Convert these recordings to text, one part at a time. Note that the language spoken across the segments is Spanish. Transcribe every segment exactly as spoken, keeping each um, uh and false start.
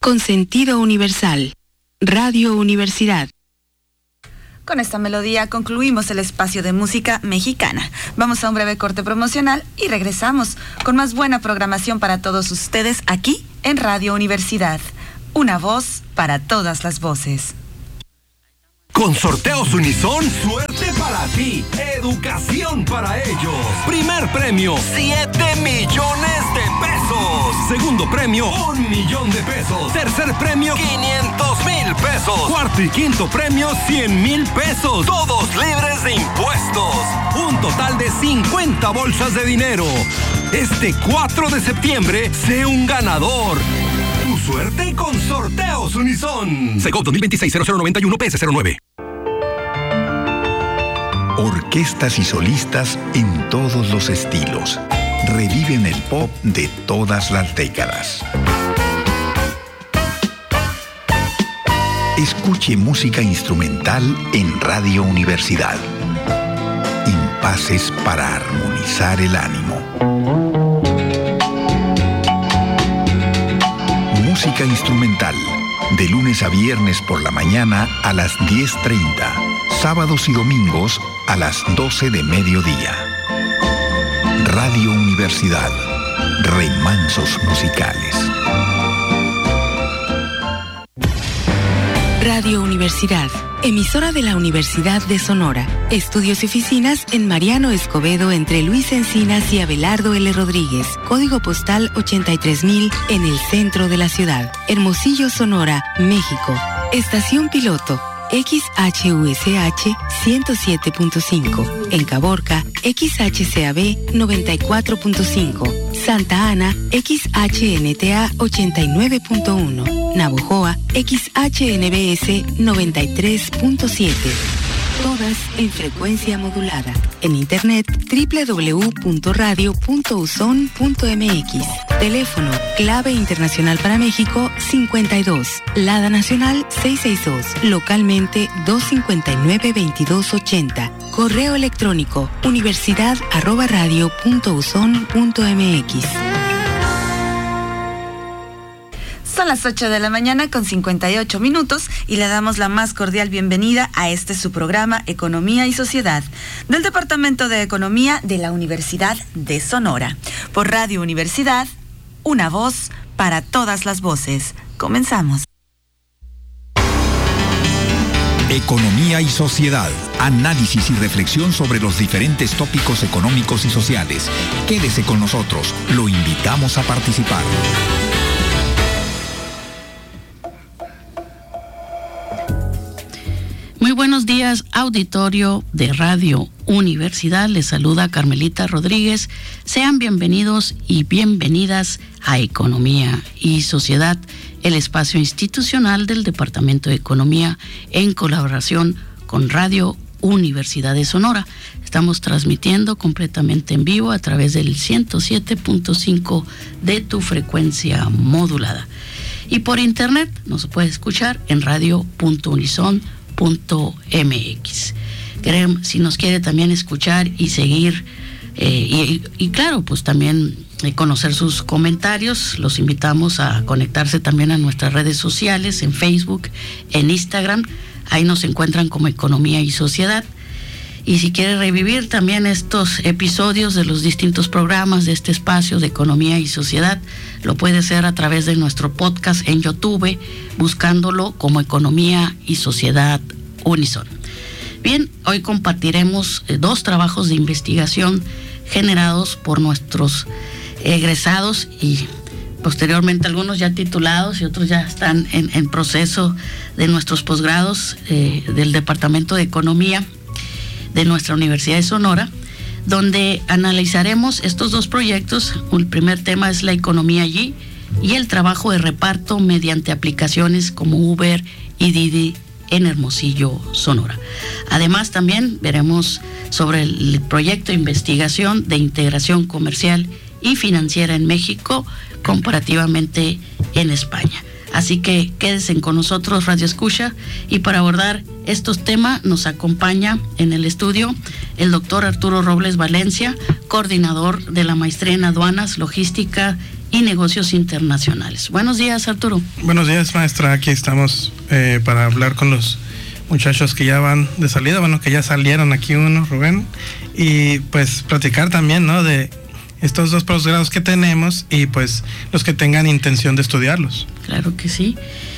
con sentido universal. Radio Universidad. Con esta melodía concluimos el espacio de música mexicana. Vamos a un breve corte promocional y regresamos con más buena programación para todos ustedes aquí en Radio Universidad. Una voz para todas las voces. Con Sorteos Unison, suerte para ti, educación para ellos. Primer premio, siete millones de pesos. Segundo premio, un millón de pesos. Tercer premio, quinientos mil pesos. Cuarto y quinto premio, cien mil pesos. Todos libres de impuestos. Un total de cincuenta bolsas de dinero. Este cuatro de septiembre, sé un ganador. Tu suerte con Sorteos Unison. Segov dos mil veintiséis cero cero noventa y uno P S cero nueve. Orquestas y solistas en todos los estilos. Reviven el pop de todas las décadas. Escuche música instrumental en Radio Universidad. Impases para armonizar el ánimo. Música instrumental, de lunes a viernes por la mañana a las diez treinta, sábados y domingos a las doce de mediodía. Radio Universidad, remansos musicales. Radio Universidad, emisora de la Universidad de Sonora. Estudios y oficinas en Mariano Escobedo entre Luis Encinas y Abelardo L. Rodríguez. Código postal ochenta y tres mil en el centro de la ciudad. Hermosillo, Sonora, México. Estación piloto X H U S H ciento siete punto cinco. En Caborca, X H C A B noventa y cuatro punto cinco. Santa Ana, X H N T A ochenta y nueve punto uno. Navojoa, X H N B S noventa y tres punto siete. Todas en frecuencia modulada. En internet doble u doble u doble u punto radio punto uson punto m x. Teléfono clave internacional para México cincuenta y dos. Lada nacional seiscientos sesenta y dos. Localmente doscientos cincuenta y nueve veintidós ochenta. Correo electrónico universidad arroba radio punto uson punto m x. Son las ocho de la mañana con cincuenta y ocho minutos y le damos la más cordial bienvenida a este su programa Economía y Sociedad del Departamento de Economía de la Universidad de Sonora. Por Radio Universidad, una voz para todas las voces. Comenzamos. Economía y Sociedad. Análisis y reflexión sobre los diferentes tópicos económicos y sociales. Quédese con nosotros. Lo invitamos a participar. Muy buenos días, auditorio de Radio Universidad. Les saluda Carmelita Rodríguez. Sean bienvenidos y bienvenidas a Economía y Sociedad, el espacio institucional del Departamento de Economía en colaboración con Radio Universidad de Sonora. Estamos transmitiendo completamente en vivo a través del ciento siete punto cinco de tu frecuencia modulada. Y por internet nos puede escuchar en radio punto unison punto m x. Si nos quiere también escuchar y seguir, eh, y, y claro, pues también eh, conocer sus comentarios, los invitamos a conectarse también a nuestras redes sociales, en Facebook, en Instagram. Ahí nos encuentran como Economía y Sociedad. Y si quiere revivir también estos episodios de los distintos programas de este espacio de Economía y Sociedad, lo puede hacer a través de nuestro podcast en YouTube, buscándolo como Economía y Sociedad Unison. Bien, hoy compartiremos eh, dos trabajos de investigación generados por nuestros egresados y posteriormente algunos ya titulados y otros ya están en, en proceso de nuestros posgrados eh, del Departamento de Economía de nuestra Universidad de Sonora, donde analizaremos estos dos proyectos. El primer tema es la economía allí y el trabajo de reparto mediante aplicaciones como Uber y Didi en Hermosillo, Sonora. Además, también veremos sobre el proyecto de investigación de integración comercial y financiera en México comparativamente en España. Así que quédense con nosotros, Radio Escucha, y para abordar estos temas nos acompaña en el estudio el doctor Arturo Robles Valencia, coordinador de la Maestría en Aduanas, Logística y Negocios Internacionales. Buenos días, Arturo. Buenos días, maestra. Aquí estamos eh, para hablar con los muchachos que ya van de salida, bueno, que ya salieron aquí uno, Rubén, y pues platicar también, ¿no?, de estos dos posgrados que tenemos y pues los que tengan intención de estudiarlos. Claro que sí.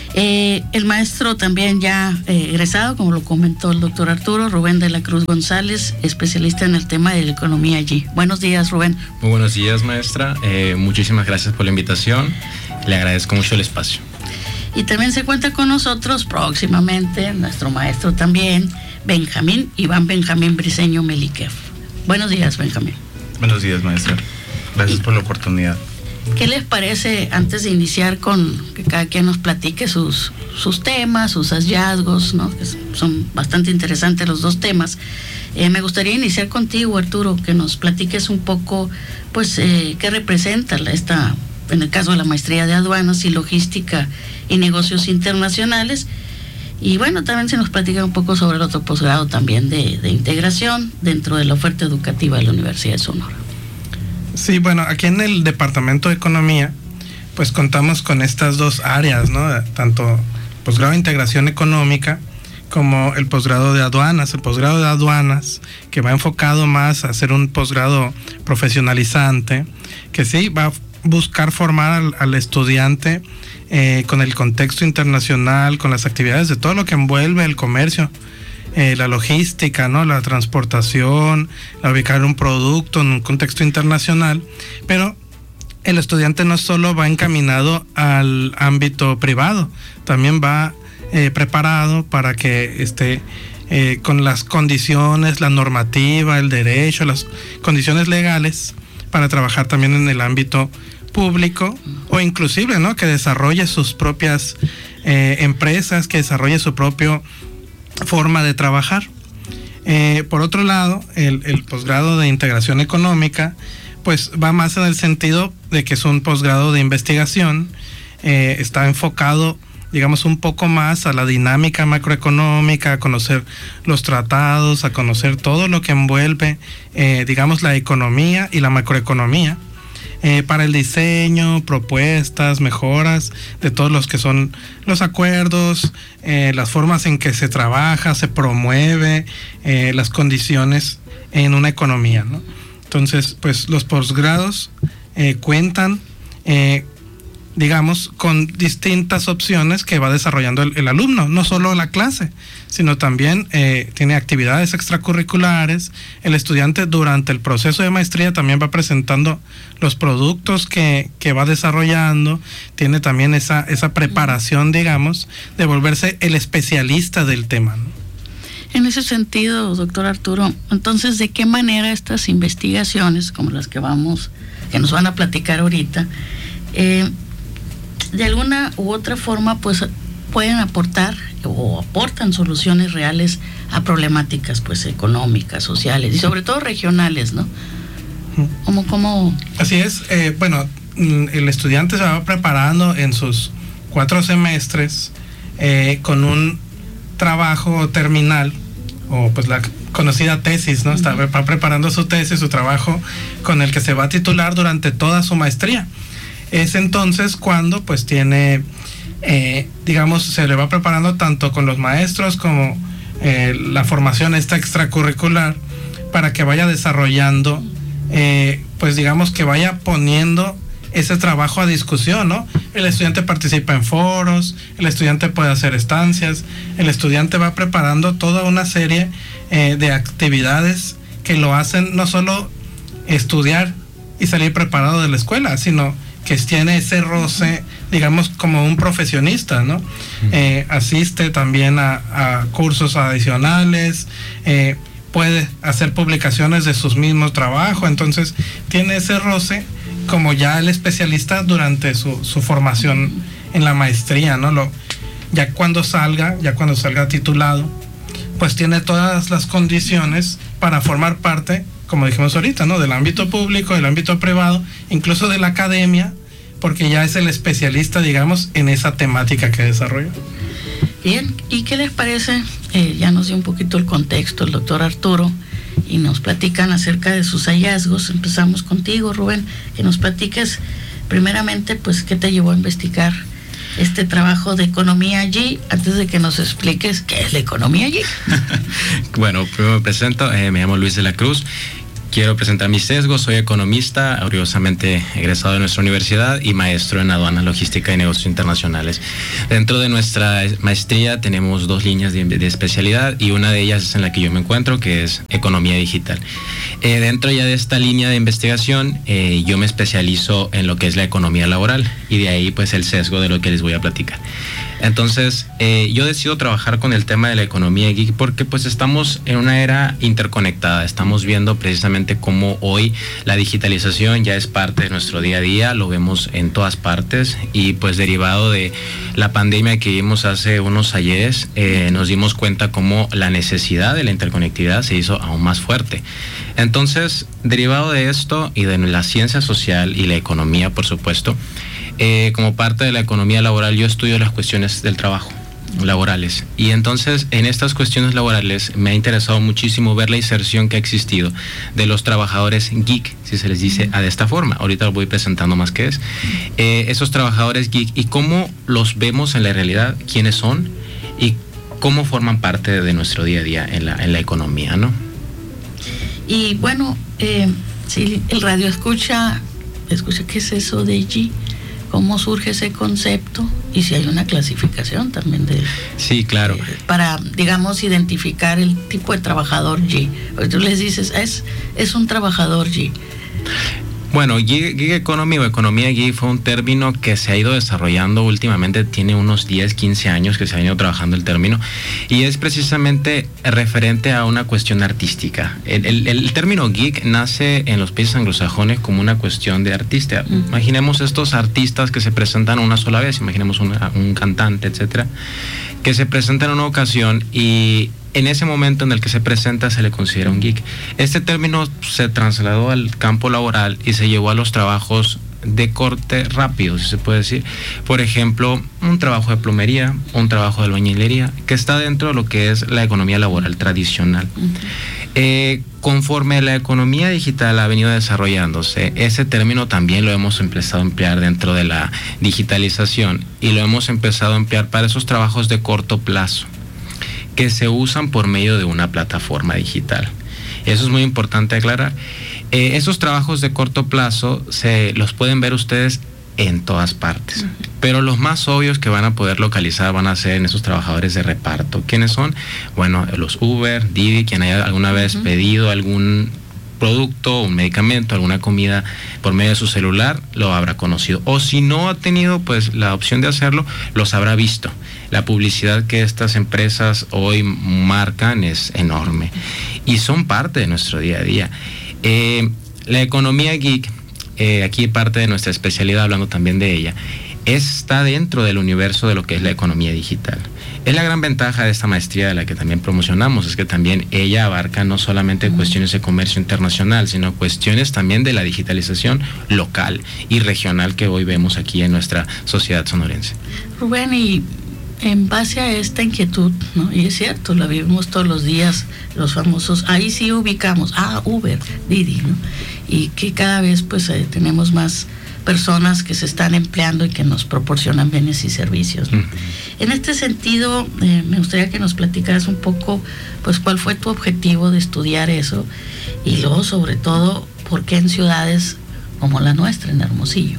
Eh, el maestro también ya eh, egresado, como lo comentó el doctor Arturo, Rubén de la Cruz González, especialista en el tema de la economía allí. Buenos días, Rubén. Muy buenos días, maestra. Eh, muchísimas gracias por la invitación. Le agradezco mucho el espacio. Y también se cuenta con nosotros próximamente nuestro maestro también, Benjamín, Iván Benjamín Briceño Meliquef. Buenos días, Benjamín. Buenos días, maestra. Gracias por la oportunidad. ¿Qué les parece, antes de iniciar, con que cada quien nos platique sus, sus temas, sus hallazgos, ¿no?, que son bastante interesantes los dos temas? Eh, me gustaría iniciar contigo, Arturo, que nos platiques un poco, pues, eh, qué representa la, esta, en el caso de la maestría de aduanas y logística y negocios internacionales. Y bueno, también se nos platica un poco sobre el otro posgrado también de, de integración dentro de la oferta educativa de la Universidad de Sonora. Sí, bueno, aquí en el Departamento de Economía, pues contamos con estas dos áreas, ¿no? Tanto posgrado de integración económica como el posgrado de aduanas. El posgrado de aduanas, que va enfocado más a ser un posgrado profesionalizante, que sí va a buscar formar al, al estudiante eh, con el contexto internacional, con las actividades de todo lo que envuelve el comercio. Eh, la logística, ¿no?, la transportación, la ubicar un producto en un contexto internacional, pero el estudiante no solo va encaminado al ámbito privado, también va eh, preparado para que esté eh, con las condiciones, la normativa, el derecho, las condiciones legales para trabajar también en el ámbito público, o inclusive, ¿no?, que desarrolle sus propias eh, empresas, que desarrolle su propio forma de trabajar. Eh, por otro lado, el, el posgrado de integración económica pues va más en el sentido de que es un posgrado de investigación, eh, está enfocado, digamos, un poco más a la dinámica macroeconómica, a conocer los tratados, a conocer todo lo que envuelve, eh, digamos, la economía y la macroeconomía, Eh, para el diseño, propuestas, mejoras de todos los que son los acuerdos, eh, las formas en que se trabaja, se promueve, eh, las condiciones en una economía, ¿no? Entonces, pues los posgrados eh, cuentan, eh, digamos, con distintas opciones que va desarrollando el, el alumno, no solo la clase, sino también eh, tiene actividades extracurriculares. El estudiante durante el proceso de maestría también va presentando los productos que, que va desarrollando, tiene también esa, esa preparación, digamos, de volverse el especialista del tema, ¿no? En ese sentido, doctor Arturo, entonces, ¿de qué manera estas investigaciones, como las que vamos, que nos van a platicar ahorita, eh, de alguna u otra forma, pues pueden aportar o aportan soluciones reales a problemáticas, pues, económicas, sociales y sobre todo regionales, ¿no? ¿Cómo, cómo? Así es. Eh, bueno, el estudiante se va preparando en sus cuatro semestres eh, con un trabajo terminal, o pues la conocida tesis, ¿no? Uh-huh. Está va preparando su tesis, su trabajo con el que se va a titular durante toda su maestría. Es entonces cuando pues tiene, eh, digamos, se le va preparando tanto con los maestros como eh, la formación esta extracurricular para que vaya desarrollando, eh, pues digamos que vaya poniendo ese trabajo a discusión, ¿no? El estudiante participa en foros, el estudiante puede hacer estancias, el estudiante va preparando toda una serie eh, de actividades que lo hacen no solo estudiar y salir preparado de la escuela, sino que tiene ese roce, digamos, como un profesionista, ¿no? Eh, asiste también a, a cursos adicionales, eh, puede hacer publicaciones de sus mismos trabajos, entonces tiene ese roce como ya el especialista durante su, su formación en la maestría, ¿no? Lo, ya cuando salga, ya cuando salga titulado, pues tiene todas las condiciones para formar parte, como dijimos ahorita, ¿no? Del ámbito público, del ámbito privado, incluso de la academia, porque ya es el especialista, digamos, en esa temática que desarrolla. Bien, ¿y qué les parece? Eh, ya nos dio un poquito el contexto el doctor Arturo y nos platican acerca de sus hallazgos. Empezamos contigo, Rubén, que nos platiques primeramente, pues, ¿qué te llevó a investigar este trabajo de economía allí, antes de que nos expliques qué es la economía allí? Bueno, primero me presento, eh, me llamo Luis de la Cruz. Quiero presentar mis sesgos, soy economista, orgullosamente egresado de nuestra universidad y maestro en aduanas, logística y negocios internacionales. Dentro de nuestra maestría tenemos dos líneas de, de especialidad y una de ellas es en la que yo me encuentro, que es economía digital. Eh, dentro ya de esta línea de investigación, eh, yo me especializo en lo que es la economía laboral y de ahí pues el sesgo de lo que les voy a platicar. Entonces, eh, yo decido trabajar con el tema de la economía geek porque pues estamos en una era interconectada. Estamos viendo precisamente cómo hoy la digitalización ya es parte de nuestro día a día, lo vemos en todas partes y pues derivado de la pandemia que vimos hace unos ayeres, eh, nos dimos cuenta cómo la necesidad de la interconectividad se hizo aún más fuerte. Entonces, derivado de esto y de la ciencia social y la economía, por supuesto, Eh, como parte de la economía laboral, yo estudio las cuestiones del trabajo laborales y entonces en estas cuestiones laborales me ha interesado muchísimo ver la inserción que ha existido de los trabajadores geek, si se les dice de esta forma. Ahorita lo voy presentando más que es eh, esos trabajadores geek y cómo los vemos en la realidad, quiénes son y cómo forman parte de nuestro día a día en la, en la economía, ¿no? Y bueno, eh, si el radio escucha, escucha qué es eso de G, cómo surge ese concepto y si hay una clasificación también de... Sí, claro. De, para, digamos, identificar el tipo de trabajador G. Porque tú les dices, es, es un trabajador G. Bueno, gig, gig economy o economía gig fue un término que se ha ido desarrollando últimamente, tiene unos diez, quince años que se ha ido trabajando el término y es precisamente referente a una cuestión artística. El, el, el término geek nace en los países anglosajones como una cuestión de artista. Uh-huh. Imaginemos estos artistas que se presentan una sola vez, imaginemos una, un cantante, etcétera, que se presentan en una ocasión y en ese momento en el que se presenta se le considera un geek. Este término se trasladó al campo laboral y se llevó a los trabajos de corte rápido, si se puede decir. Por ejemplo, un trabajo de plomería, un trabajo de albañilería, que está dentro de lo que es la economía laboral tradicional. Uh-huh. Eh, conforme la economía digital ha venido desarrollándose, ese término también lo hemos empezado a emplear dentro de la digitalización y lo hemos empezado a emplear para esos trabajos de corto plazo que se usan por medio de una plataforma digital. Eso es muy importante aclarar. Eh, esos trabajos de corto plazo se los pueden ver ustedes en todas partes, uh-huh. pero los más obvios que van a poder localizar van a ser en esos trabajadores de reparto. ¿Quiénes son? Bueno, los Uber, Didi, quien haya alguna vez uh-huh. pedido algún producto, un medicamento, alguna comida por medio de su celular, lo habrá conocido. O si no ha tenido pues la opción de hacerlo, los habrá visto. La publicidad que estas empresas hoy marcan es enorme y son parte de nuestro día a día. Eh, la economía geek, eh, aquí parte de nuestra especialidad, hablando también de ella, está dentro del universo de lo que es la economía digital. Es la gran ventaja de esta maestría de la que también promocionamos, es que también ella abarca no solamente cuestiones de comercio internacional, sino cuestiones también de la digitalización local y regional que hoy vemos aquí en nuestra sociedad sonorense. Rubén, y en base a esta inquietud, ¿no? Y es cierto, la vivimos todos los días, los famosos, ahí sí ubicamos, ah, Uber, Didi, ¿no? Y que cada vez pues eh, tenemos más personas que se están empleando y que nos proporcionan bienes y servicios, ¿no? Uh-huh. En este sentido, eh, me gustaría que nos platicaras un poco, pues, cuál fue tu objetivo de estudiar eso y luego, sobre todo, por qué en ciudades como la nuestra, en Hermosillo.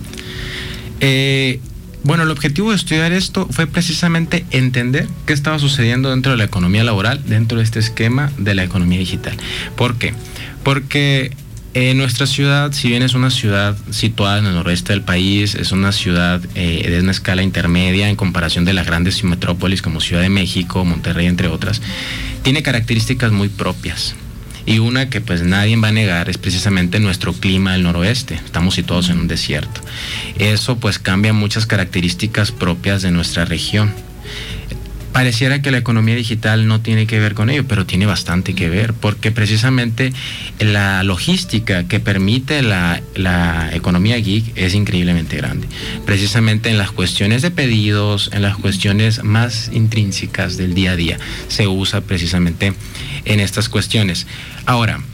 Eh... Bueno, el objetivo de estudiar esto fue precisamente entender qué estaba sucediendo dentro de la economía laboral, dentro de este esquema de la economía digital. ¿Por qué? Porque eh, nuestra ciudad, si bien es una ciudad situada en el noroeste del país, es una ciudad eh, de una escala intermedia en comparación de las grandes metrópolis como Ciudad de México, Monterrey, entre otras, tiene características muy propias. Y una que pues nadie va a negar es precisamente nuestro clima del noroeste. Estamos situados en un desierto. Eso pues cambia muchas características propias de nuestra región. Pareciera que la economía digital no tiene que ver con ello, pero tiene bastante que ver, porque precisamente la logística que permite la, la economía geek es increíblemente grande. Precisamente en las cuestiones de pedidos, en las cuestiones más intrínsecas del día a día, se usa precisamente en estas cuestiones. Ahora,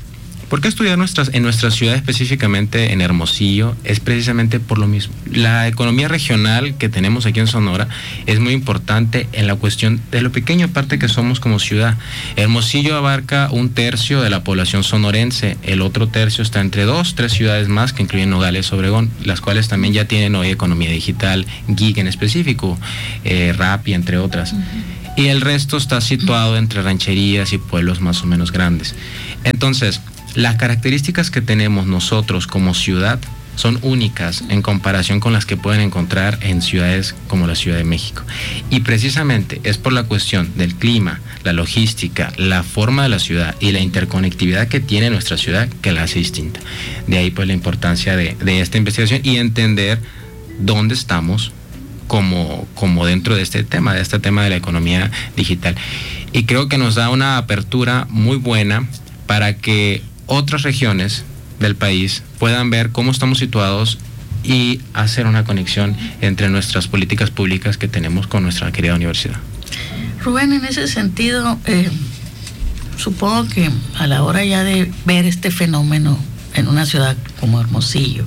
¿Por qué estudiar nuestras, en nuestra ciudad, específicamente en Hermosillo? Es precisamente por lo mismo. La economía regional que tenemos aquí en Sonora es muy importante en la cuestión de lo pequeña parte que somos como ciudad. Hermosillo abarca un tercio de la población sonorense, el otro tercio está entre dos, tres ciudades más que incluyen Nogales, Obregón, las cuales también ya tienen hoy economía digital, gig en específico, eh, Rappi, entre otras. Uh-huh. Y el resto está situado entre rancherías y pueblos más o menos grandes. Entonces, las características que tenemos nosotros como ciudad son únicas en comparación con las que pueden encontrar en ciudades como la Ciudad de México. Y precisamente es por la cuestión del clima, la logística, la forma de la ciudad y la interconectividad que tiene nuestra ciudad que la hace distinta. De ahí pues la importancia de, de esta investigación y entender dónde estamos como, como dentro de este tema, de este tema de la economía digital. Y creo que nos da una apertura muy buena para que otras regiones del país puedan ver cómo estamos situados y hacer una conexión entre nuestras políticas públicas que tenemos con nuestra querida universidad. Rubén, en ese sentido, eh, supongo que a la hora ya de ver este fenómeno en una ciudad como Hermosillo,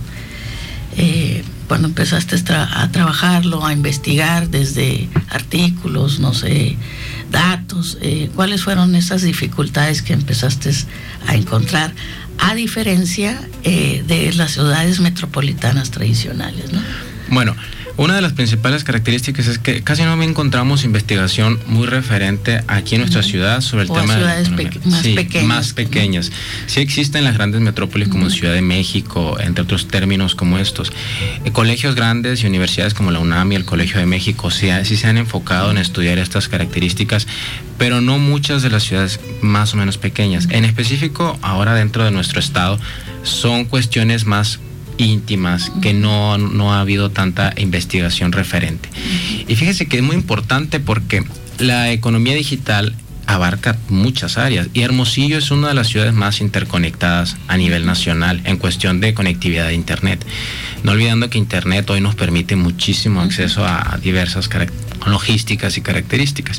eh, cuando empezaste a trabajarlo, a investigar desde artículos, no sé, datos, eh, ¿cuáles fueron esas dificultades que empezaste a encontrar, a diferencia eh, de las ciudades metropolitanas tradicionales, ¿no? Bueno, una de las principales características es que casi no encontramos investigación muy referente aquí en nuestra uh-huh. ciudad sobre el o tema ciudades de la pe- más sí, pequeñas. más pequeñas. Sí existen las grandes metrópolis como uh-huh. Ciudad de México, entre otros términos como estos. Eh, colegios grandes y universidades como la UNAM y el Colegio de México sí, sí se han enfocado en estudiar estas características, pero no muchas de las ciudades más o menos pequeñas. Uh-huh. En específico, ahora dentro de nuestro estado, son cuestiones más íntimas, que no, no ha habido tanta investigación referente. Y fíjese que es muy importante porque la economía digital abarca muchas áreas y Hermosillo es una de las ciudades más interconectadas a nivel nacional en cuestión de conectividad de internet. No olvidando que internet hoy nos permite muchísimo acceso a diversas carac- logísticas y características.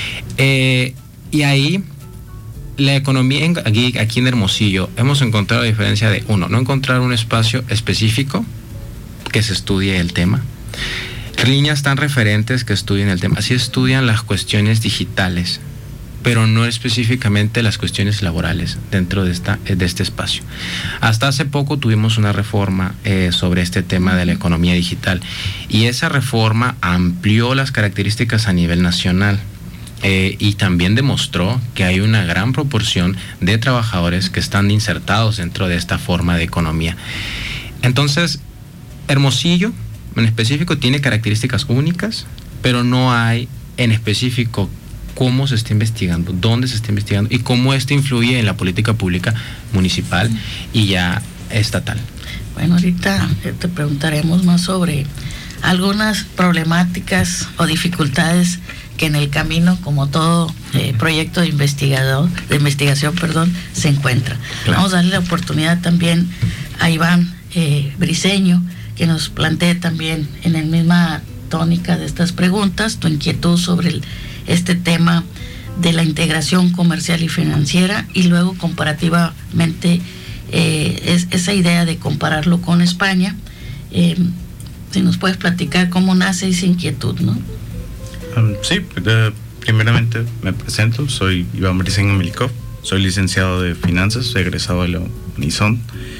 Eh, y ahí la economía en, aquí, aquí en Hermosillo hemos encontrado la diferencia de, uno, no encontrar un espacio específico que se estudie el tema, líneas tan referentes que estudien el tema, sí estudian las cuestiones digitales, pero no específicamente las cuestiones laborales dentro de, esta, de este espacio. Hasta hace poco tuvimos una reforma eh, sobre este tema de la economía digital y esa reforma amplió las características a nivel nacional. Eh, y también demostró que hay una gran proporción de trabajadores que están insertados dentro de esta forma de economía. Entonces, Hermosillo en específico tiene características únicas, pero no hay en específico cómo se está investigando, dónde se está investigando y cómo esto influye en la política pública municipal y ya estatal. Bueno, ahorita te preguntaremos más sobre algunas problemáticas o dificultades que en el camino, como todo eh, proyecto de investigador, de investigación, perdón, se encuentra. Claro. Vamos a darle la oportunidad también a Iván eh, Briceño, que nos plantee también en la misma tónica de estas preguntas, tu inquietud sobre el, este tema de la integración comercial y financiera, y luego comparativamente eh, es, esa idea de compararlo con España. Eh, si nos puedes platicar cómo nace esa inquietud, ¿no? Um, sí, uh, primeramente me presento, soy Iván Briceño Milikov, soy licenciado de finanzas, egresado de la Unison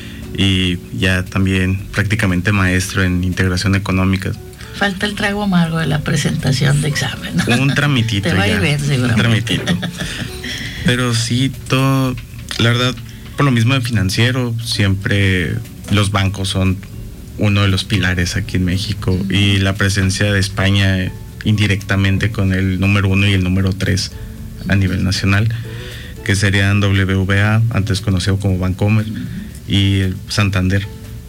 y ya también prácticamente maestro en integración económica. Falta el trago amargo de la presentación de examen, ¿no? Un tramitito. Te va ya, a ir bien, seguramente. Un tramitito. Pero sí, todo, la verdad, por lo mismo de financiero, siempre los bancos son uno de los pilares aquí en México uh-huh. y la presencia de España indirectamente con el número uno y el número tres a nivel nacional, que serían W B A, antes conocido como Bancomer, y el Santander.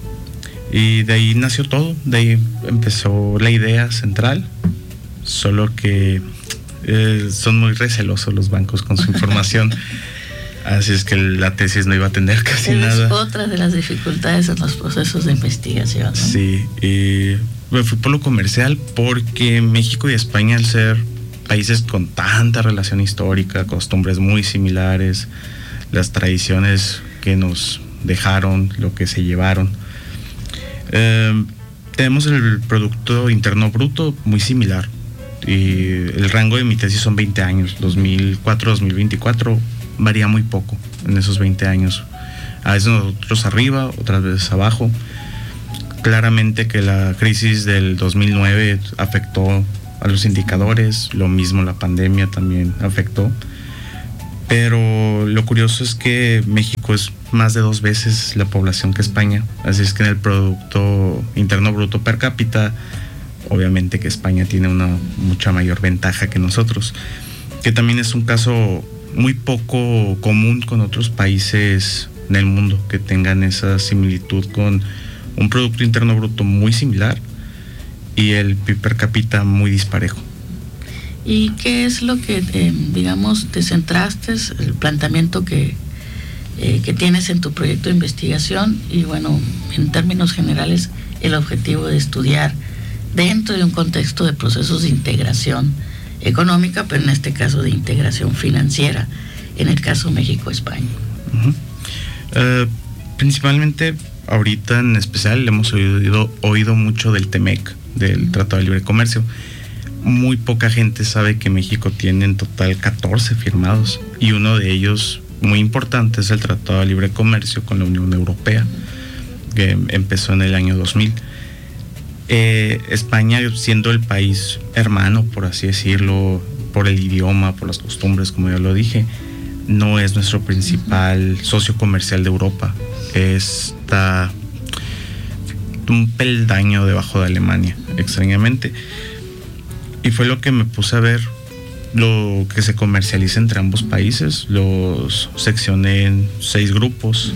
Y de ahí nació todo, de ahí empezó la idea central, solo que eh, son muy recelosos los bancos con su información, así es que la tesis no iba a tener casi es nada. Es otra de las dificultades en los procesos de investigación, ¿no? Sí, y me fui por lo comercial porque México y España, al ser países con tanta relación histórica, costumbres muy similares, las tradiciones que nos dejaron, lo que se llevaron. Eh, tenemos el Producto Interno Bruto muy similar, y el rango de mi tesis son veinte años, dos mil cuatro a dos mil veinticuatro, varía muy poco en esos veinte años. A veces nosotros arriba, otras veces abajo. Claramente que la crisis del dos mil nueve afectó a los indicadores, lo mismo la pandemia también afectó. Pero lo curioso es que México es más de dos veces la población que España, así es que en el Producto Interno Bruto per cápita, obviamente que España tiene una mucha mayor ventaja que nosotros, que también es un caso muy poco común con otros países en el mundo que tengan esa similitud con un Producto Interno Bruto muy similar y el P I B per cápita muy disparejo. ¿Y qué es lo que, eh, digamos, te centraste, el planteamiento que, eh, que tienes en tu proyecto de investigación y, bueno, en términos generales, el objetivo de estudiar dentro de un contexto de procesos de integración económica, pero en este caso de integración financiera, en el caso México-España? Uh-huh. Uh, principalmente, ahorita en especial, hemos oído, oído mucho del T M E C, del uh-huh. Tratado de Libre Comercio. Muy poca gente sabe que México tiene en total catorce firmados, y uno de ellos muy importante es el Tratado de Libre Comercio con la Unión Europea, que empezó en el año dos mil. Eh, España, siendo el país hermano, por así decirlo, por el idioma, por las costumbres, como ya lo dije, no es nuestro principal socio comercial de Europa. Está un peldaño debajo de Alemania, extrañamente. Y fue lo que me puse a ver, lo que se comercializa entre ambos países. Los seccioné en seis grupos.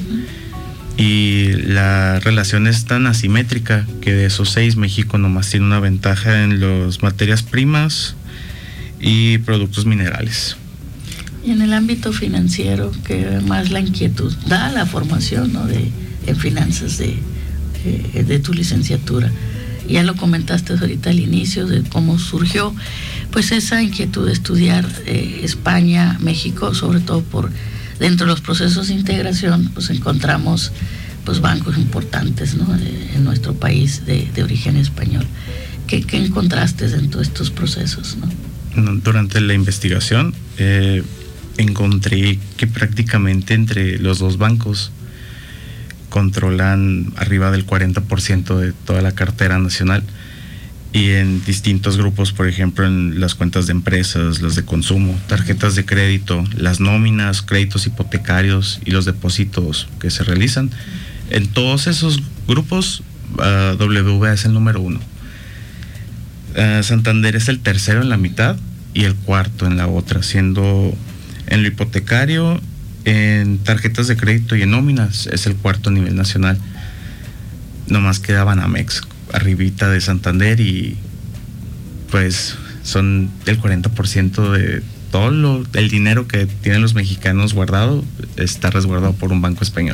Y la relación es tan asimétrica que de esos seis, México nomás tiene una ventaja en las materias primas y productos minerales. Y en el ámbito financiero, que más la inquietud da la formación, ¿no?, de, de finanzas de, de, de tu licenciatura. Ya lo comentaste ahorita al inicio de cómo surgió pues esa inquietud de estudiar eh, España, México, sobre todo por dentro de los procesos de integración, pues encontramos pues bancos importantes, ¿no?, eh, en nuestro país de, de origen español. ¿Qué, qué encontraste dentro de estos procesos, no? Durante la investigación eh, encontré que prácticamente entre los dos bancos controlan arriba del cuarenta por ciento de toda la cartera nacional, y en distintos grupos, por ejemplo, en las cuentas de empresas, las de consumo, tarjetas de crédito, las nóminas, créditos hipotecarios y los depósitos que se realizan. En todos esos grupos, uh, W B A es el número uno. Uh, Santander es el tercero en la mitad y el cuarto en la otra, siendo en lo hipotecario, en tarjetas de crédito y en nóminas es el cuarto a nivel nacional. Nomás queda Banamex arribita de Santander, y pues son el cuarenta por ciento de todo lo, el dinero que tienen los mexicanos guardado está resguardado por un banco español.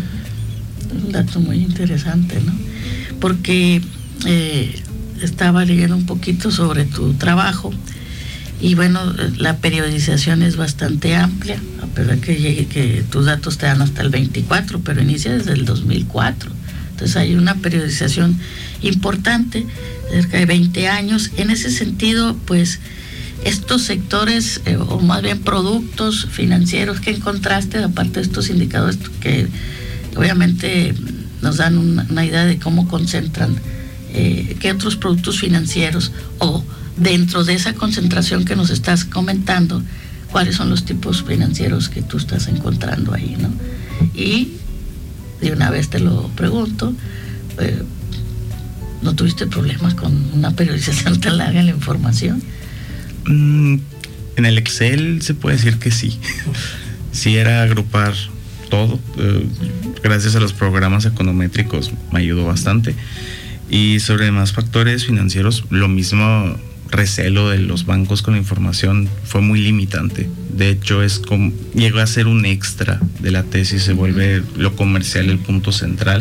Un dato muy interesante, ¿no? Porque eh, estaba leyendo un poquito sobre tu trabajo. Y bueno, la periodización es bastante amplia, a pesar que llegue que tus datos te dan hasta el veinticuatro, pero inicia desde el dos mil cuatro. Entonces hay una periodización importante, cerca de veinte años. En ese sentido, pues, estos sectores, eh, o más bien productos financieros que encontraste, aparte de estos indicadores que obviamente nos dan una, una idea de cómo concentran, eh, qué otros productos financieros, o dentro de esa concentración que nos estás comentando, cuáles son los tipos financieros que tú estás encontrando ahí, ¿no? Y de una vez te lo pregunto, eh, ¿no tuviste problemas con una periodización tan larga en la información? Mm, en el Excel se puede decir que sí. Sí, era agrupar todo. Eh, gracias a los programas econométricos me ayudó bastante. Y sobre demás factores financieros, lo mismo. Recelo de los bancos con la información fue muy limitante. De hecho, es como llegó a ser un extra de la tesis, se vuelve lo comercial el punto central,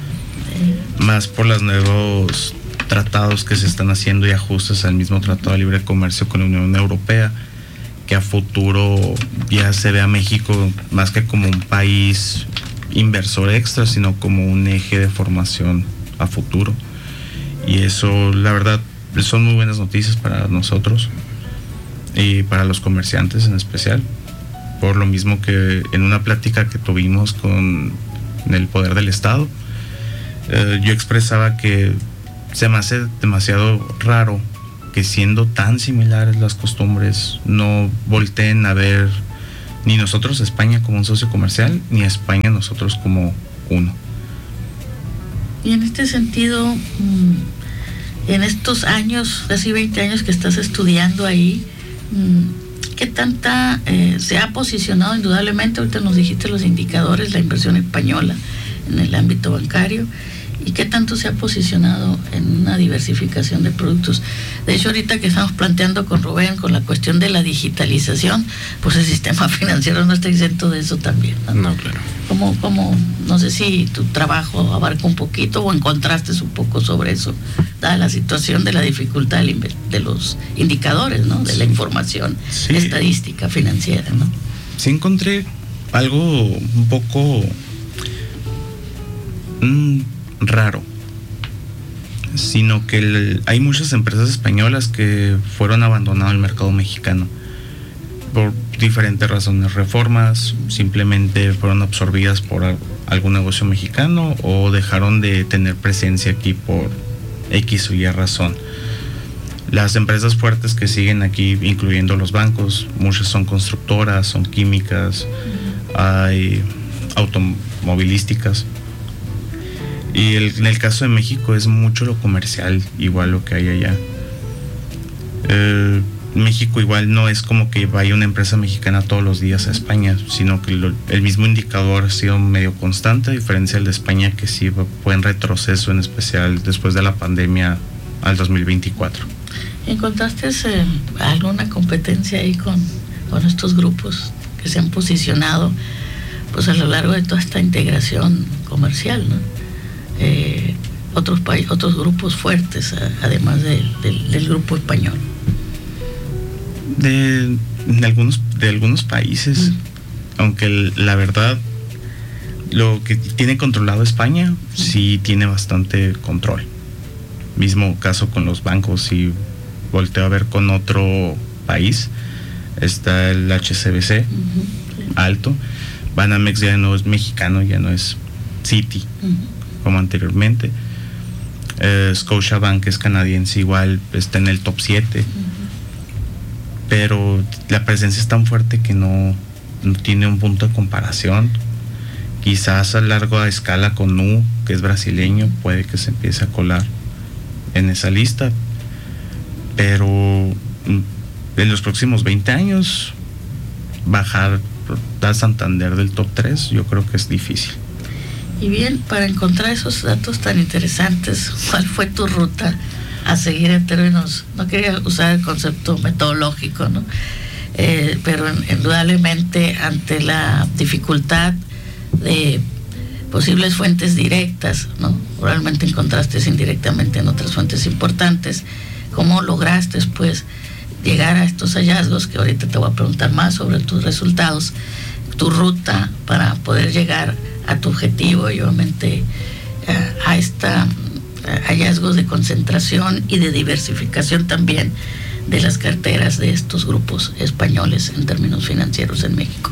más por los nuevos tratados que se están haciendo y ajustes al mismo Tratado de Libre Comercio con la Unión Europea, que a futuro ya se ve a México más que como un país inversor extra, sino como un eje de formación a futuro. Y eso, la verdad, son muy buenas noticias para nosotros y para los comerciantes en especial. Por lo mismo que en una plática que tuvimos con el Poder del Estado, eh, yo expresaba que se me hace demasiado raro que, siendo tan similares las costumbres, no volteen a ver ni nosotros a España como un socio comercial, ni a España nosotros como uno. Y en este sentido, en estos años, casi veinte años que estás estudiando ahí, ¿qué tanta eh, se ha posicionado? Indudablemente, ahorita nos dijiste los indicadores, la inversión española en el ámbito bancario, y qué tanto se ha posicionado en una diversificación de productos. De hecho, ahorita que estamos planteando con Rubén con la cuestión de la digitalización, pues el sistema financiero no está exento de eso también, ¿no? No, claro. Como, como, no sé si tu trabajo abarca un poquito o encontraste un poco sobre eso, dada la situación de la dificultad de los indicadores, ¿no? De la información sí. estadística financiera, ¿no? Sí encontré algo un poco mmm, raro, sino que el, hay muchas empresas españolas que fueron abandonadas al mercado mexicano por diferentes razones, reformas, simplemente fueron absorbidas por algún negocio mexicano o dejaron de tener presencia aquí por X o Y razón. Las empresas fuertes que siguen aquí, incluyendo los bancos, muchas son constructoras, son químicas, hay automovilísticas. Y el, en el caso de México es mucho lo comercial, igual lo que hay allá. Eh, México igual no es como que vaya una empresa mexicana todos los días a España, sino que lo, el mismo indicador ha sido medio constante, a diferencia del de España, que sí fue en retroceso, en especial después de la pandemia al dos mil veinticuatro. ¿Encontraste eh, alguna competencia ahí con, con estos grupos que se han posicionado pues a lo largo de toda esta integración comercial, ¿no? Eh, otros países, otros grupos fuertes, a, además de, de, del grupo español? De, de algunos de algunos países, mm. aunque el, la verdad, lo que tiene controlado España mm. sí tiene bastante control. Mismo caso con los bancos. Si volteo a ver con otro país, está el H S B C, mm-hmm. Alto. Banamex ya no es mexicano, ya no es Citi, mm-hmm. como anteriormente. eh, Scotiabank es canadiense, igual está en el top siete, uh-huh. pero la presencia es tan fuerte que no, no tiene un punto de comparación. Quizás a larga escala con Nu, que es brasileño, puede que se empiece a colar en esa lista, pero en los próximos veinte años bajar a Santander del top tres yo creo que es difícil. Y bien, para encontrar esos datos tan interesantes, ¿cuál fue tu ruta a seguir en términos? No quería usar el concepto metodológico, ¿no? Eh, pero indudablemente ante la dificultad de posibles fuentes directas, ¿no? Realmente encontraste indirectamente en otras fuentes importantes. ¿Cómo lograste pues llegar a estos hallazgos? Que ahorita te voy a preguntar más sobre tus resultados, tu ruta para poder llegar a tu objetivo y obviamente a, a esta a hallazgos de concentración y de diversificación también de las carteras de estos grupos españoles en términos financieros en México.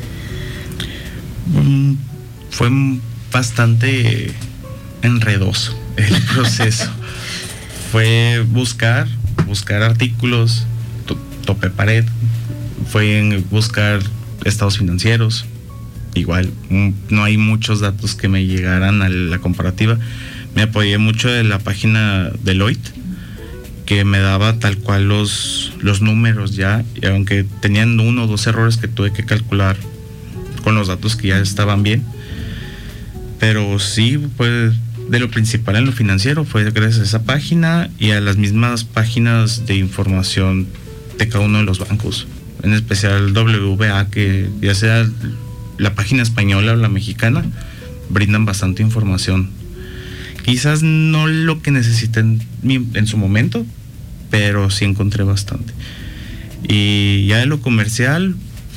Mm, fue bastante enredoso el proceso. Fue buscar, buscar artículos, to, tope pared, fue en buscar estados financieros. Igual, no hay muchos datos que me llegaran a la comparativa. Me apoyé mucho de la página Deloitte, que me daba tal cual los, los números ya, y aunque tenían uno o dos errores que tuve que calcular con los datos que ya estaban bien. Pero sí, pues de lo principal en lo financiero fue gracias a esa página y a las mismas páginas de información de cada uno de los bancos, en especial W B A, que ya sea la página española o la mexicana, brindan bastante información. Quizás no lo que necesité en, en su momento, pero sí encontré bastante. Y ya de lo comercial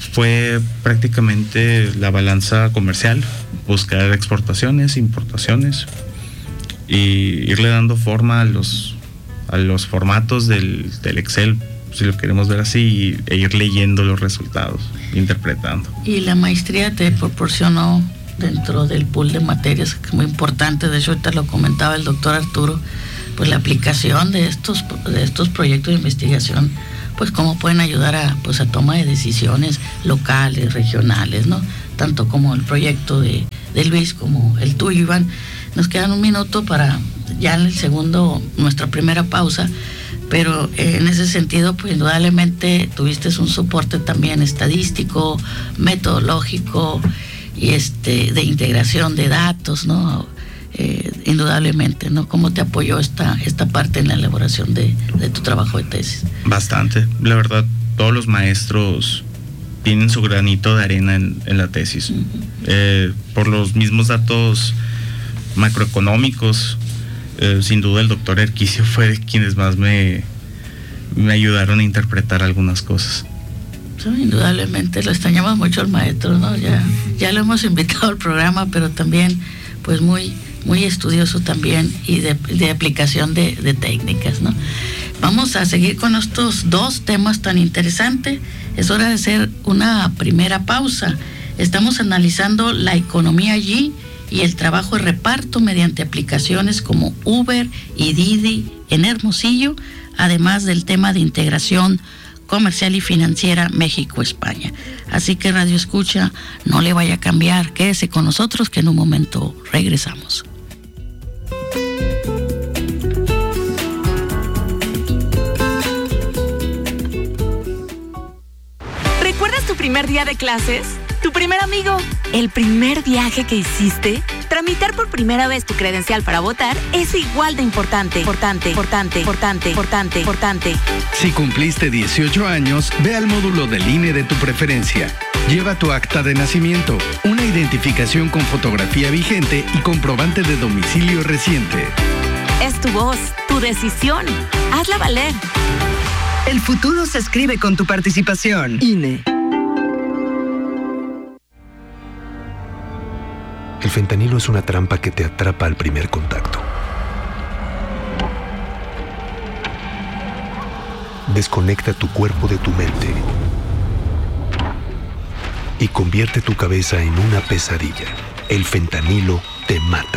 fue prácticamente la balanza comercial, buscar exportaciones, importaciones y irle dando forma a los, a los formatos del, del Excel, si lo queremos ver así, e ir leyendo los resultados, interpretando. Y la maestría te proporcionó dentro del pool de materias, que es muy importante, de hecho ahorita lo comentaba el doctor Arturo, pues la aplicación de estos, de estos proyectos de investigación, pues cómo pueden ayudar a, pues a toma de decisiones locales, regionales, ¿no? Tanto como el proyecto de, de Luis como el tuyo, Iván. Nos quedan un minuto para ya en el segundo, nuestra primera pausa, pero eh, en ese sentido, pues indudablemente tuviste un soporte también estadístico, metodológico y este de integración de datos, ¿no? Eh, indudablemente, ¿no? ¿Cómo te apoyó esta, esta parte en la elaboración de, de tu trabajo de tesis? Bastante, la verdad, todos los maestros tienen su granito de arena en, en la tesis. Uh-huh. Eh, por los mismos datos macroeconómicos, eh, sin duda el doctor Erquicio fue de quienes más me, me ayudaron a interpretar algunas cosas. Sí, indudablemente, lo extrañamos mucho al maestro, ¿no? Ya, ya lo hemos invitado al programa, pero también, pues muy... muy estudioso también y de, de aplicación de, de técnicas, ¿no? Vamos a seguir con estos dos temas tan interesantes. Es hora de hacer una primera pausa. Estamos analizando la economía allí y el trabajo de reparto mediante aplicaciones como Uber y Didi en Hermosillo, además del tema de integración comercial y financiera México-España. Así que Radio Escucha, no le vaya a cambiar, quédese con nosotros que en un momento regresamos. ¿Recuerdas tu primer día de clases? ¿Tu primer amigo? ¿El primer viaje que hiciste? Tramitar por primera vez tu credencial para votar es igual de importante. Importante, importante, importante, importante, importante. Si cumpliste dieciocho años, ve al módulo del I N E de tu preferencia. Lleva tu acta de nacimiento, una identificación con fotografía vigente y comprobante de domicilio reciente. Es tu voz, tu decisión. Hazla valer. El futuro se escribe con tu participación. I N E. El fentanilo es una trampa que te atrapa al primer contacto. Desconecta tu cuerpo de tu mente y convierte tu cabeza en una pesadilla. El fentanilo te mata.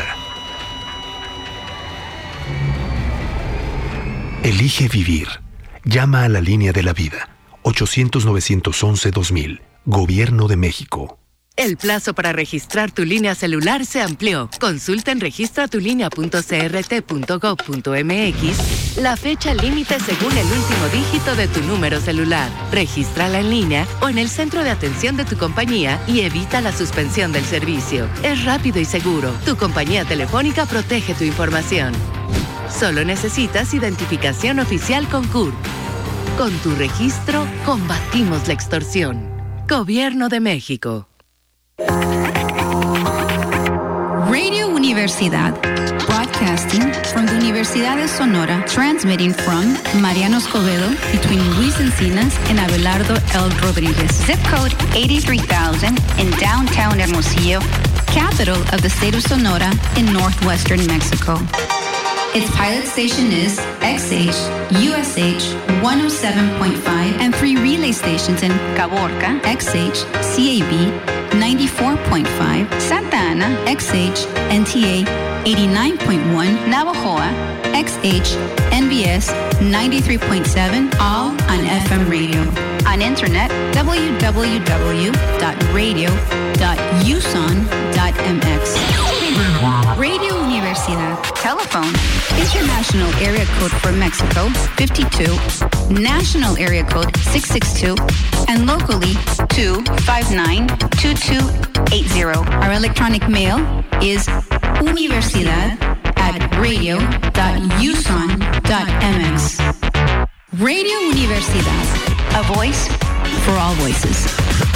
Elige vivir. Llama a la línea de la vida. ochocientos, novecientos once, dos mil. Gobierno de México. El plazo para registrar tu línea celular se amplió. Consulta en registra tu línea punto c r t punto gov punto m x la fecha límite según el último dígito de tu número celular. Regístrala en línea o en el centro de atención de tu compañía y evita la suspensión del servicio. Es rápido y seguro. Tu compañía telefónica protege tu información. Solo necesitas identificación oficial con C U R. Con tu registro, combatimos la extorsión. Gobierno de México. Radio Universidad, broadcasting from the Universidad de Sonora, transmitting from Mariano Escobedo between Luis Encinas and Abelardo L. Rodriguez. Zip code eighty-three thousand in downtown Hermosillo, capital of the state of Sonora in northwestern Mexico. Its pilot station is X H, U S H one oh seven point five, and three relay stations in Caborca, X H, C A B ninety-four point five, Santa Ana, X H, N T A eighty-nine point one, Navajoa, X H, N B S ninety-three point seven, all on F M radio. On internet, w w w dot radio dot u s o n dot m x. Radio Universidad. Telephone. International area code for Mexico, fifty-two. National area code, six six two. And locally, two five nine, two two eight zero. Our electronic mail is universidad at radio dot u s o n dot m x. Radio Universidad. A voice for all voices.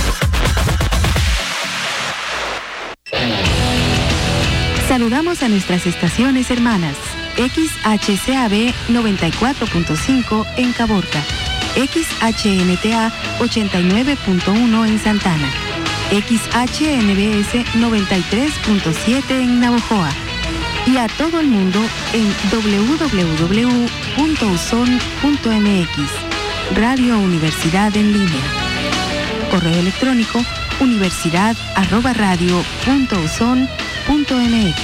Saludamos a nuestras estaciones hermanas. X H C A B noventa y cuatro punto cinco en Caborca, X H N T A ochenta y nueve punto uno en Santana, X H N B S noventa y tres punto siete en Navojoa y a todo el mundo en doble u doble u doble u punto u s o n punto m x. Radio Universidad en línea. Correo electrónico universidad arroba radio punto u s o n punto m x.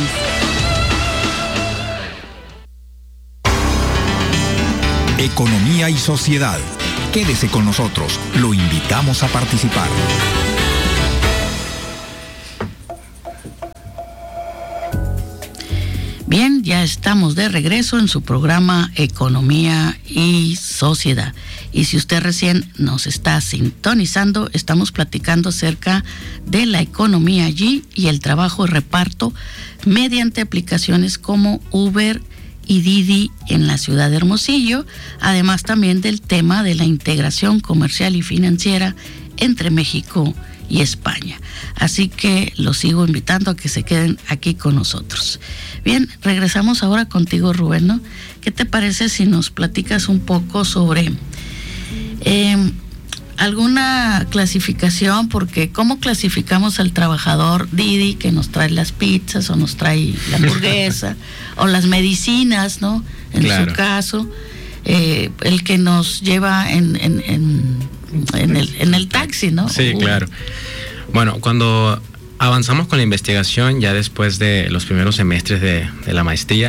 Economía y sociedad. Quédese con nosotros. Lo invitamos a participar. Bien, ya estamos de regreso en su programa Economía y Sociedad. Y si usted recién nos está sintonizando, estamos platicando acerca de la economía allí y el trabajo de reparto mediante aplicaciones como Uber y Didi en la ciudad de Hermosillo, además también del tema de la integración comercial y financiera entre México y España. Así que los sigo invitando a que se queden aquí con nosotros. Bien, regresamos ahora contigo, Rubén, ¿no? ¿Qué te parece si nos platicas un poco sobre eh, alguna clasificación? Porque ¿cómo clasificamos al trabajador Didi que nos trae las pizzas o nos trae la hamburguesa o las medicinas, ¿no? En claro. su caso, eh, el que nos lleva en, en, en, en, el, en el taxi, ¿no? Sí, uh. claro. Bueno, cuando avanzamos con la investigación, ya después de los primeros semestres de, de la maestría,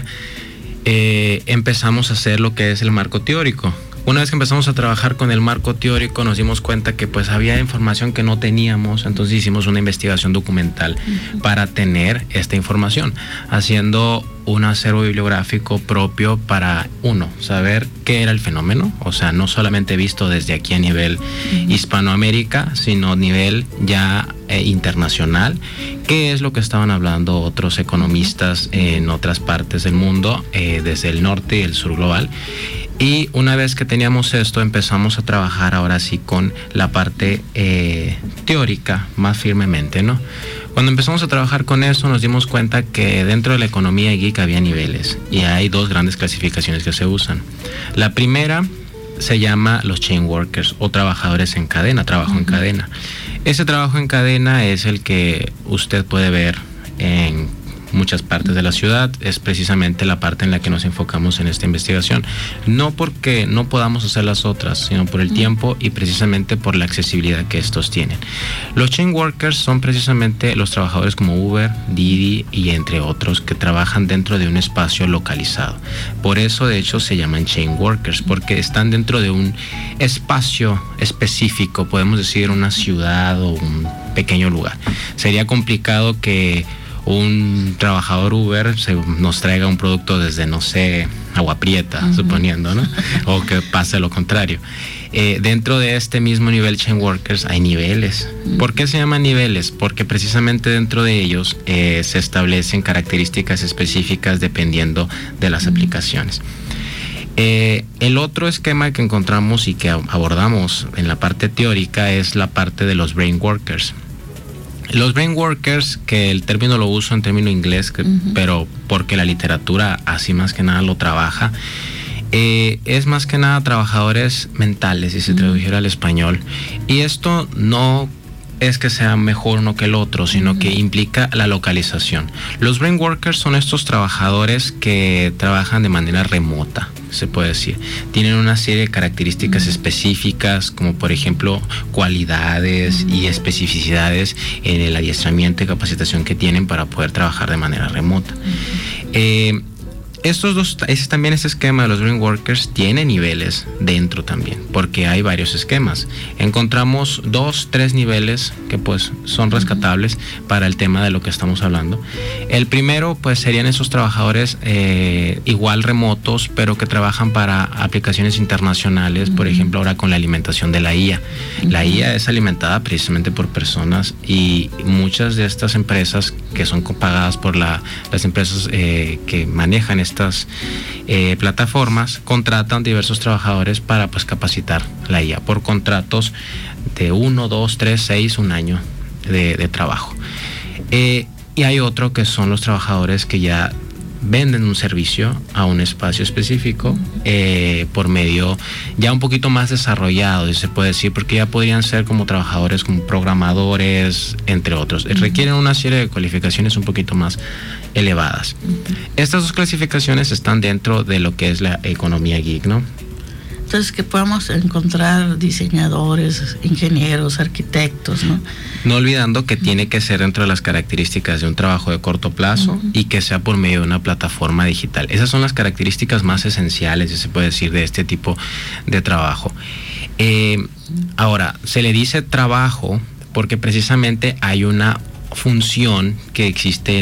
eh, empezamos a hacer lo que es el marco teórico. Una vez que empezamos a trabajar con el marco teórico, nos dimos cuenta que pues había información que no teníamos, entonces hicimos una investigación documental uh-huh. para tener esta información, haciendo un acervo bibliográfico propio para, uno, saber qué era el fenómeno, o sea, no solamente visto desde aquí a nivel uh-huh. Hispanoamérica, sino a nivel ya eh, internacional, qué es lo que estaban hablando otros economistas en otras partes del mundo, eh, desde el norte y el sur global. Y una vez que teníamos esto, empezamos a trabajar ahora sí con la parte eh, teórica más firmemente, ¿no? Cuando empezamos a trabajar con esto, nos dimos cuenta que dentro de la economía geek había niveles y hay dos grandes clasificaciones que se usan. La primera se llama los chain workers o trabajadores en cadena, trabajo uh-huh. en cadena. Ese trabajo en cadena es el que usted puede ver en muchas partes de la ciudad, es precisamente la parte en la que nos enfocamos en esta investigación, no porque no podamos hacer las otras, sino por el tiempo y precisamente por la accesibilidad que estos tienen. Los chain workers son precisamente los trabajadores como Uber, Didi y entre otros que trabajan dentro de un espacio localizado. Por eso de hecho se llaman chain workers, porque están dentro de un espacio específico, podemos decir una ciudad o un pequeño lugar. Sería complicado que un trabajador Uber se nos traiga un producto desde, no sé, Agua Prieta, uh-huh. suponiendo, ¿no? O que pase lo contrario. Eh, dentro de este mismo nivel chain workers hay niveles. ¿Por qué se llaman niveles? Porque precisamente dentro de ellos eh, se establecen características específicas dependiendo de las uh-huh. aplicaciones. Eh, el otro esquema que encontramos y que abordamos en la parte teórica es la parte de los brain workers. Los brain workers, que el término lo uso en término inglés, que, uh-huh. pero porque la literatura así más que nada lo trabaja, eh, es más que nada trabajadores mentales, si se uh-huh. tradujera al español. Y esto no es que sea mejor uno que el otro, sino uh-huh. que implica la localización. Los brain workers son estos trabajadores que trabajan de manera remota, se puede decir. Tienen una serie de características uh-huh. específicas, como por ejemplo cualidades uh-huh. y especificidades en el adiestramiento y capacitación que tienen para poder trabajar de manera remota. Uh-huh. Eh, Estos dos, es, también este esquema de los brain workers tiene niveles dentro también, porque hay varios esquemas. Encontramos dos, tres niveles que pues son rescatables para el tema de lo que estamos hablando. El primero pues serían esos trabajadores eh, igual remotos, pero que trabajan para aplicaciones internacionales, por ejemplo ahora con la alimentación de la I A. La I A es alimentada precisamente por personas y muchas de estas empresas que son pagadas por la, las empresas eh, que manejan estas eh, plataformas contratan diversos trabajadores para pues capacitar la I A por contratos de uno, dos, tres, seis, un año de, de trabajo. Eh, y hay otro que son los trabajadores que ya venden un servicio a un espacio específico eh, por medio ya un poquito más desarrollado, si se puede decir, porque ya podrían ser como trabajadores, como programadores, entre otros. Uh-huh. Requieren una serie de cualificaciones un poquito más elevadas. Uh-huh. Estas dos clasificaciones están dentro de lo que es la economía geek, ¿no? Entonces, que podamos encontrar diseñadores, ingenieros, arquitectos, ¿no? No olvidando que tiene que ser dentro de las características de un trabajo de corto plazo uh-huh. y que sea por medio de una plataforma digital. Esas son las características más esenciales, si se puede decir, de este tipo de trabajo. Eh, ahora, se le dice trabajo porque precisamente hay una función que existe